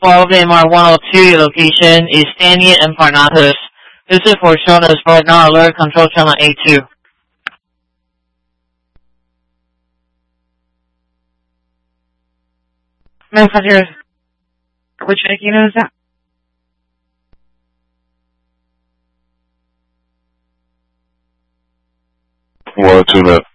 12 MR 102, your location is Stania and Parnassus. This is for Jonas Partner Alert Control Channel A2. Messages. Which Aquino is that? 102, man.